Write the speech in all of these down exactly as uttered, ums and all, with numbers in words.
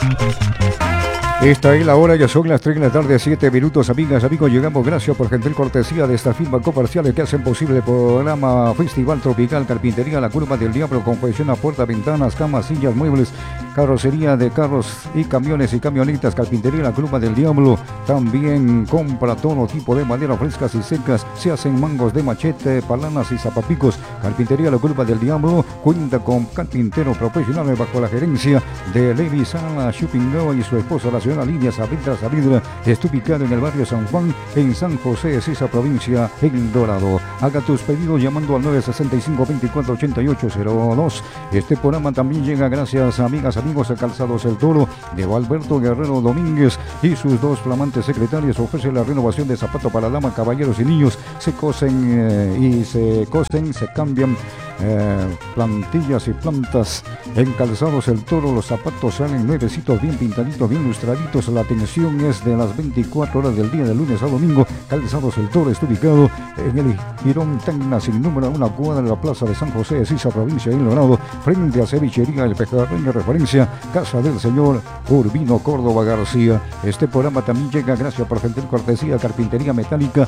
Esta es la hora, ya son las tres de la tarde, siete minutos, amigas, amigos, llegamos gracias por gentil cortesía de esta firma comercial que hacen posible el programa Festival Tropical, Carpintería La Curva del Diablo, confección a puertas, ventanas, camas, sillas, muebles, carrocería de carros y camiones y camionetas, Carpintería La Curva del Diablo, también compra todo tipo de madera frescas y secas, se hacen mangos de machete, palanas y zapapicos, Carpintería La Curva del Diablo, cuenta con carpinteros profesionales bajo la gerencia de Levi Sala Shopping y su esposa, la señora Lidia Saavedra Saavedra, está ubicado en el barrio San Juan, en San José de esa provincia, El Dorado. Haga tus pedidos llamando al nueve sesenta y cinco, veinticuatro ochenta y ocho cero dos. Este programa también llega gracias a amigas, amigos de Calzados El Toro, de Alberto Guerrero Domínguez y sus dos flamantes secretarios. Ofrece la renovación de zapatos para damas, caballeros y niños. Se cosen eh, y se cosen, se cambian eh, plantillas y plantas en Calzados El Toro. Los zapatos salen nuevecitos, bien pintaditos, bien lustraditos. La atención es de las veinticuatro horas del día, de lunes a domingo. Calzados El Toro está ubicado en el Girón Tacna, sin número, a una cuadra de la plaza de San José de Sisa, provincia de El Dorado, frente a Cevichería El Pejerrey, referencia Casa del Señor Urbino Córdoba García. Este programa también llega gracias por gentil cortesía Carpintería Metálica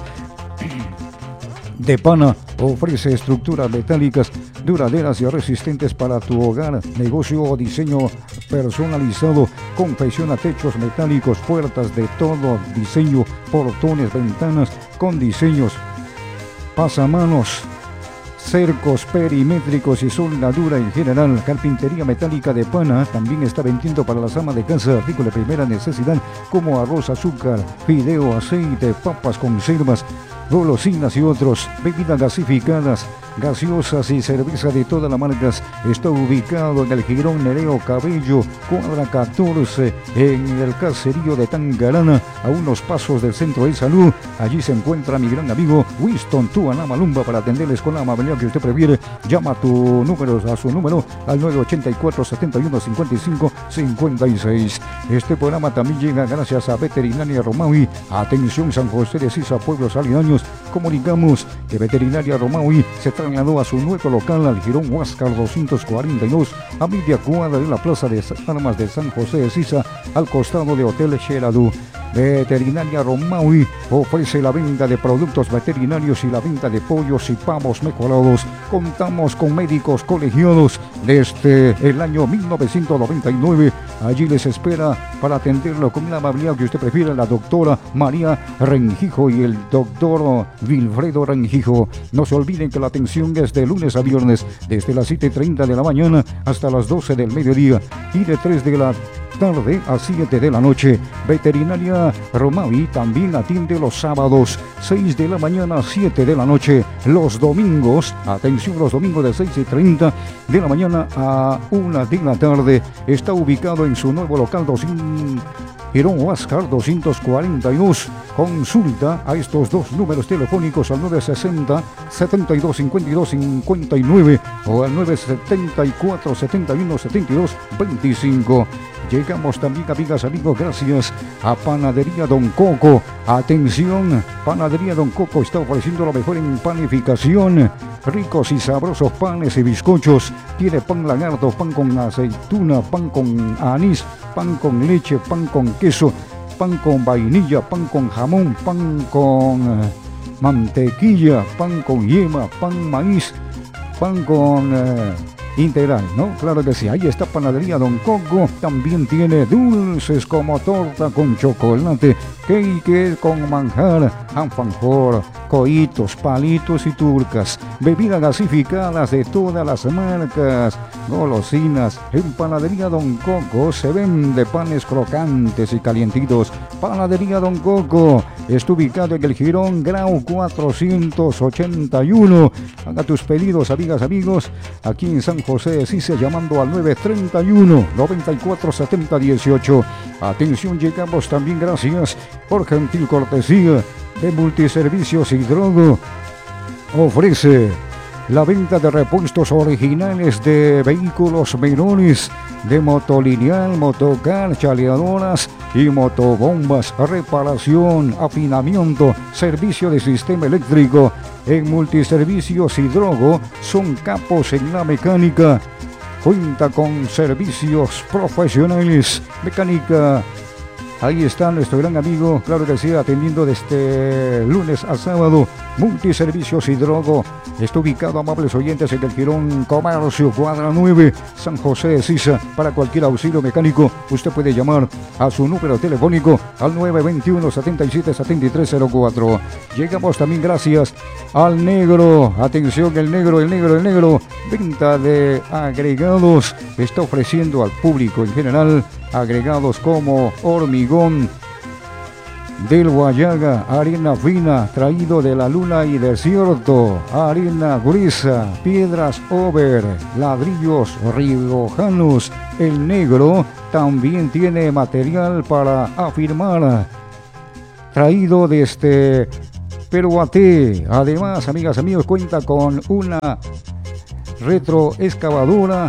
de Pana. Ofrece estructuras metálicas duraderas y resistentes para tu hogar, negocio o diseño personalizado. Confecciona techos metálicos, puertas de todo diseño, portones, ventanas con diseños, pasamanos, cercos perimétricos y soldadura en general. Carpintería Metálica de Pana también está vendiendo para las amas de casa artículos de primera necesidad como arroz, azúcar, fideo, aceite, papas, conservas, golosinas y otros, bebidas gasificadas, gaseosas y cerveza de todas las marcas. Está ubicado en el Girón Nereo Cabello, cuadra catorce, en el caserío de Tangarana, a unos pasos del centro de salud. Allí se encuentra mi gran amigo Winston Tuana Malumba para atenderles con la amabilidad que usted prefiere. Llama a tu número, a su número al nueve ochenta y cuatro, setenta y uno, cincuenta y cinco, cincuenta y seis. Este programa también llega gracias a Veterinaria Romaui. Atención, San José de Sisa, pueblos aledaños. Comunicamos que Veterinaria Romaui se trasladó a su nuevo local al Girón Huáscar doscientos cuarenta y dos, a media cuadra de la Plaza de Armas de San José de Sisa, al costado de Hotel Xeradú. Veterinaria Romaui ofrece la venta de productos veterinarios y la venta de pollos y pavos mejorados. Contamos con médicos colegiados desde el año mil novecientos noventa y nueve. Allí les espera para atenderlo con la amabilidad que usted prefiera la doctora María Rengijo y el doctor Wilfredo Rengijo. No se olviden que la atención es de lunes a viernes, desde las siete y treinta de la mañana hasta las doce del mediodía y de tres de la tarde a siete de la noche. Veterinaria Romaui también atiende los sábados, seis de la mañana a siete de la noche. Los domingos, atención, los domingos de seis y treinta de la mañana a una de la tarde. Está ubicado en su nuevo local doscientos Girón Huáscar doscientos cuarenta y dos. Consulta a estos dos números telefónicos al nueve sesenta, setenta y dos, cincuenta y dos, cincuenta y nueve o al nueve setenta y cuatro, setenta y uno, setenta y dos, veinticinco. Llegamos también, amigas, amigos, gracias a Panadería Don Coco. Atención, Panadería Don Coco está ofreciendo lo mejor en panificación. Ricos y sabrosos panes y bizcochos. Tiene pan lagarto, pan con aceituna, pan con anís, pan con leche, pan con queso, pan con vainilla, pan con jamón, pan con eh, mantequilla, pan con yema, pan maíz, pan con eh, integral, ¿no? Claro que sí, ahí está Panadería Don Coco. También tiene dulces como torta con chocolate, cake con manjar, alfajor, coitos, palitos y turcas, bebidas gasificadas de todas las marcas, golosinas. En Panadería Don Coco se vende panes crocantes y calientitos. Panadería Don Coco está ubicado en el Girón Grau cuatrocientos ochenta y uno. Haga tus pedidos, amigas, amigos, aquí en San José de Sisa, llamando al nueve treinta y uno, noventa y cuatro, setenta, dieciocho. Atención, llegamos también gracias por gentil cortesía de Multiservicios Hidrogo. Ofrece la venta de repuestos originales de vehículos menores, de motolineal, motocar, chaleadoras y motobombas, reparación, afinamiento, servicio de sistema eléctrico. En Multiservicios Hidrogo son capos en la mecánica. cuenta con servicios profesionales, mecánica. Ahí está nuestro gran amigo, claro que sí, atendiendo desde lunes a sábado. Multiservicios Hidrogo. Está ubicado, amables oyentes, en el Jirón Comercio, cuadra nueve, San José de Sisa. Para cualquier auxilio mecánico, usted puede llamar a su número telefónico al nueve dos uno, setenta y siete, setenta y tres cero cuatro. Llegamos también gracias al Negro. Atención, el Negro, el Negro, el Negro. Venta de agregados. Está ofreciendo al público en general agregados como hormigón del Guayaga, arena fina, traído de la luna y desierto, arena gruesa, piedras over, ladrillos riojanos. El Negro también tiene material para afirmar, traído desde Peruate. Además, amigas, amigos, cuenta con una retroexcavadora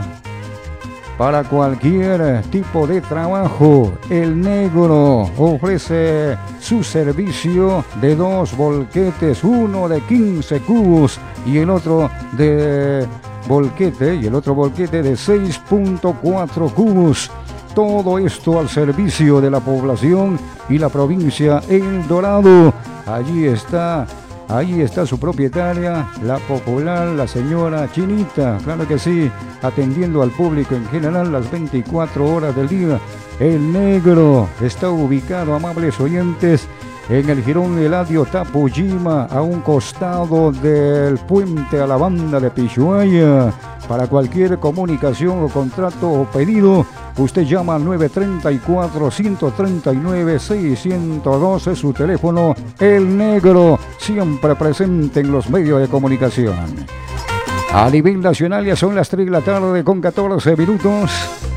para cualquier tipo de trabajo. El Negro ofrece su servicio de dos volquetes, uno de quince cubos y el otro de volquete y el otro volquete de seis punto cuatro cubos. Todo esto al servicio de la población y la provincia El Dorado. Allí está Ahí está su propietaria, la popular, la señora Chinita, claro que sí, atendiendo al público en general las veinticuatro horas del día. El Negro está ubicado, amables oyentes, en el Jirón Eladio Tapujima, a un costado del puente a la banda de Pishuaya. Para cualquier comunicación o contrato o pedido, usted llama al nueve tres cuatro, uno tres nueve, seis cero dos, es su teléfono. El Negro, siempre presente en los medios de comunicación. A nivel nacional ya son las tres de la tarde con catorce minutos.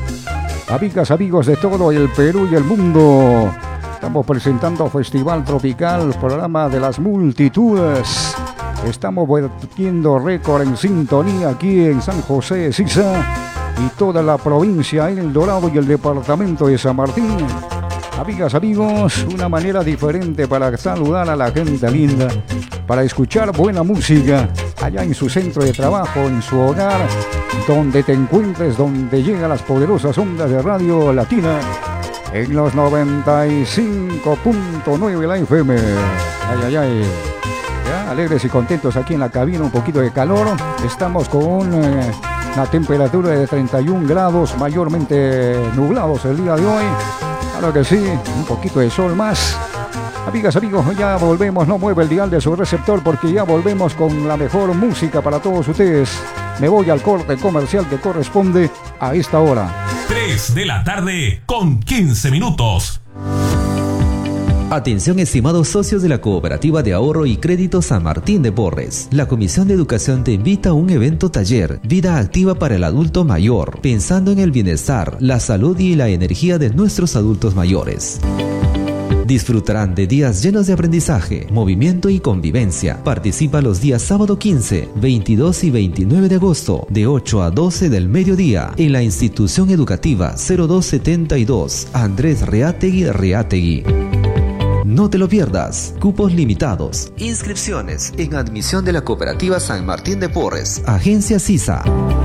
Amigas, amigos de todo el Perú y el mundo, estamos presentando Festival Tropical, programa de las multitudes. Estamos batiendo récord en sintonía aquí en San José de Sisa y toda la provincia, El Dorado y el departamento de San Martín. Amigas, amigos, una manera diferente para saludar a la gente linda, para escuchar buena música allá en su centro de trabajo, en su hogar, donde te encuentres, donde llegan las poderosas ondas de Radio Latina en los noventa y cinco punto nueve la F M. Ay, ay, ay. Ya, alegres y contentos aquí en la cabina, un poquito de calor. Estamos con eh, una temperatura de treinta y un grados, mayormente nublados el día de hoy. Claro que sí, un poquito de sol más. Amigas, amigos, ya volvemos, no mueve el dial de su receptor porque ya volvemos con la mejor música para todos ustedes. Me voy al corte comercial que corresponde a esta hora. tres de la tarde con quince minutos. Atención, estimados socios de la Cooperativa de Ahorro y Crédito San Martín de Porres. La Comisión de Educación te invita a un evento taller, Vida Activa para el Adulto Mayor, pensando en el bienestar, la salud y la energía de nuestros adultos mayores. Disfrutarán de días llenos de aprendizaje, movimiento y convivencia. Participa los días sábado quince, veintidós y veintinueve de agosto, de ocho a doce del mediodía, en la institución educativa cero dos setenta y dos, Andrés Reategui Reategui. No te lo pierdas. Cupos limitados. Inscripciones en admisión de la Cooperativa San Martín de Porres. Agencia Sisa.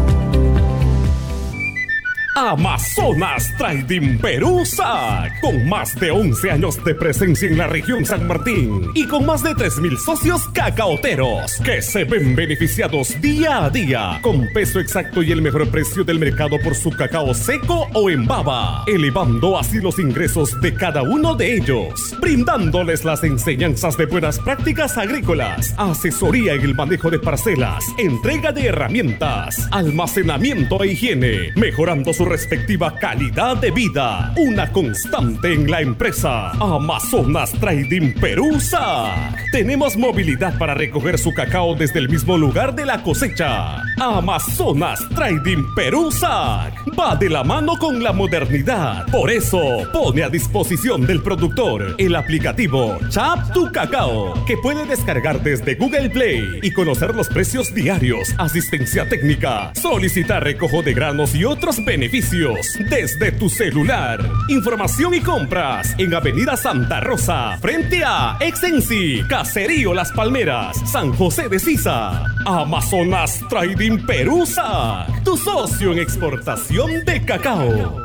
Amazonas Trading Perusa, con más de once años de presencia en la región San Martín y con más de tres mil socios cacaoteros que se ven beneficiados día a día con peso exacto y el mejor precio del mercado por su cacao seco o en baba, elevando así los ingresos de cada uno de ellos, brindándoles las enseñanzas de buenas prácticas agrícolas, asesoría en el manejo de parcelas, entrega de herramientas, almacenamiento e higiene, mejorando su respectiva calidad de vida. Una constante en la empresa. Amazonas Trading Perusa. Tenemos movilidad para recoger su cacao desde el mismo lugar de la cosecha. Amazonas Trading Perusa va de la mano con la modernidad. Por eso pone a disposición del productor el aplicativo Chap Tu Cacao, que puede descargar desde Google Play y conocer los precios diarios, asistencia técnica, solicitar recojo de granos y otros beneficios beneficios desde tu celular. Información y compras en Avenida Santa Rosa, frente a Exensi, Caserío Las Palmeras, San José de Sisa. Amazonas Trading Perusa, tu socio en exportación de cacao.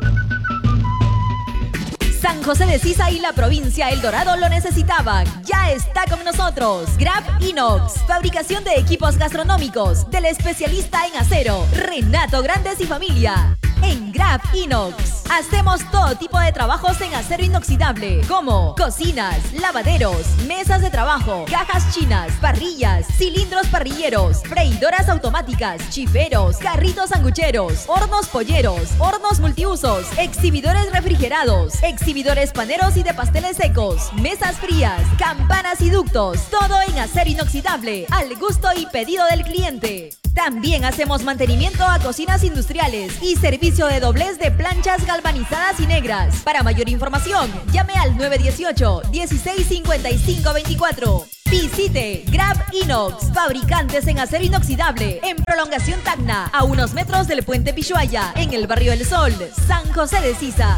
San José de Sisa y la provincia El Dorado lo necesitaban. Ya está con nosotros Grab Inox, fabricación de equipos gastronómicos del especialista en acero Renato Grandes y Familia. En Grab Inox hacemos todo tipo de trabajos en acero inoxidable, como cocinas, lavaderos, mesas de trabajo, cajas chinas, parrillas, cilindros parrilleros, freidoras automáticas, chiferos, carritos sangucheros, hornos polleros, hornos multiusos, exhibidores refrigerados, exhibidores paneros y de pasteles secos, mesas frías, campanas y ductos, todo en acero inoxidable, al gusto y pedido del cliente. También hacemos mantenimiento a cocinas industriales y servicio de doblez de planchas galvanizadas y negras. Para mayor información, llame al nueve uno ocho, dieciséis cincuenta y cinco veinticuatro. Visite Grab Inox, fabricantes en acero inoxidable, en Prolongación Tacna, a unos metros del Puente Pishuaya, en el Barrio El Sol, San José de Sisa.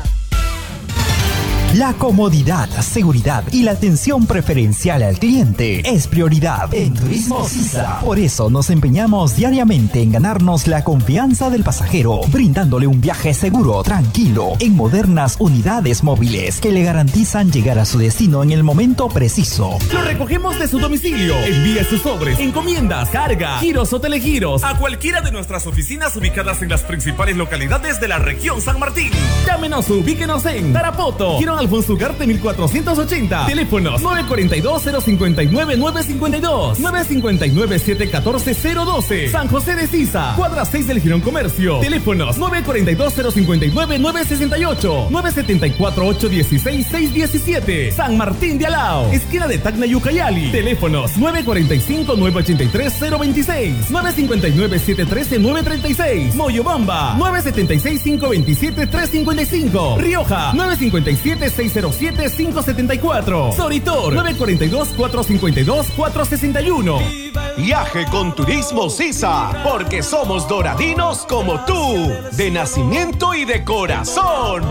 La comodidad, seguridad y la atención preferencial al cliente es prioridad en Turismo Sisa. Por eso nos empeñamos diariamente en ganarnos la confianza del pasajero, brindándole un viaje seguro, tranquilo, en modernas unidades móviles que le garantizan llegar a su destino en el momento preciso. Lo recogemos de su domicilio. Envíe sus sobres, encomiendas, carga, giros o telegiros a cualquiera de nuestras oficinas ubicadas en las principales localidades de la región San Martín. Llámenos, ubíquenos en Tarapoto, Girón Alfonso Ugarte mil cuatrocientos ochenta. Teléfonos nueve cuatro dos, cero cinco nueve, nueve cinco dos, nueve cinco nueve, siete uno cuatro, cero uno dos. San José de Sisa, cuadra seis del Girón Comercio. Teléfonos nueve cuatro dos, cero cinco nueve, nueve seis ocho, nueve siete cuatro, ocho uno seis, seis uno siete. San Martín de Alao, esquina de Tacna y Ucayali. Teléfonos nueve cuatro cinco, nueve ocho tres, cero dos seis, nueve cinco nueve, siete uno tres, nueve tres seis. Moyobamba, nueve siete seis, cinco dos siete, tres cinco cinco. Rioja, nueve cinco siete, seis cero siete, cinco siete cuatro. Soritor, nueve cuatro dos, cuatro cinco dos, cuatro seis uno. Viaje con Turismo Sisa, porque somos doradinos como tú, de nacimiento y de corazón.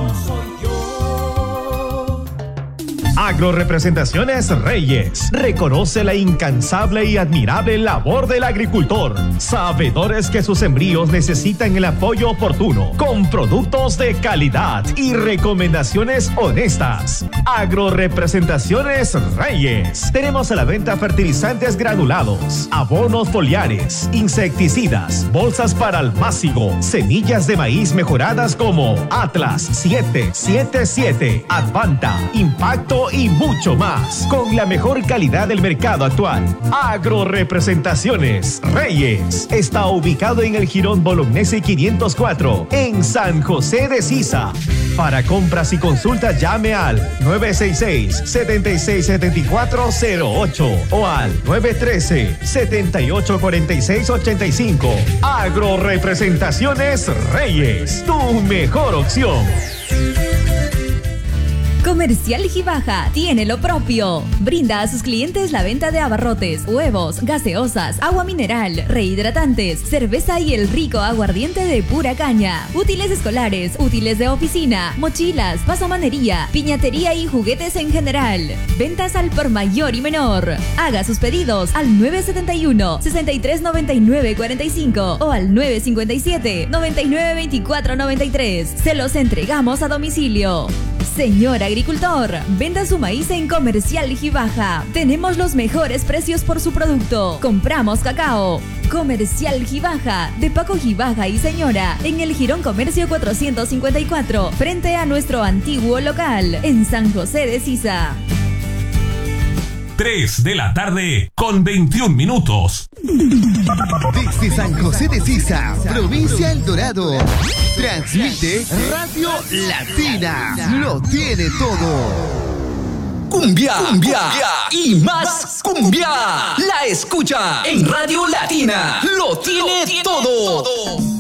Agrorepresentaciones Reyes reconoce la incansable y admirable labor del agricultor, sabedores que sus sembríos necesitan el apoyo oportuno, con productos de calidad y recomendaciones honestas. Agrorepresentaciones Reyes. Tenemos a la venta fertilizantes granulados, abonos foliares, insecticidas, bolsas para almácigo, semillas de maíz mejoradas como Atlas siete siete siete, Advanta, Impacto y mucho más, con la mejor calidad del mercado actual. Agrorepresentaciones Reyes está ubicado en el Jirón Bolognesi quinientos cuatro, en San José de Sisa. Para compras y consultas llame al nueve seis seis, siete seis siete cuatro cero ocho o al nueve uno tres, siete ocho cuatro seis ocho cinco. Agrorepresentaciones Reyes, tu mejor opción. Comercial Gibaja tiene lo propio. Brinda a sus clientes la venta de abarrotes, huevos, gaseosas, agua mineral, rehidratantes, cerveza y el rico aguardiente de pura caña. Útiles escolares, útiles de oficina, mochilas, pasamanería, piñatería y juguetes en general. Ventas al por mayor y menor. Haga sus pedidos al nueve siete uno, seis tres nueve nueve cuatro cinco o al nueve cinco siete, nueve nueve veinticuatro noventa y tres. Se los entregamos a domicilio. Señor agricultor, venda su maíz en Comercial Gibaja. Tenemos los mejores precios por su producto. Compramos cacao. Comercial Gibaja, de Paco Gibaja y Señora, en el Jirón Comercio cuatrocientos cincuenta y cuatro, frente a nuestro antiguo local, en San José de Sisa. tres de la tarde con veintiún minutos. Desde San José de Sisa, provincia El Dorado, transmite Radio Latina. Lo tiene todo. Cumbia, cumbia, cumbia y más cumbia. La escucha en Radio Latina. Lo tiene, Lo tiene todo. todo.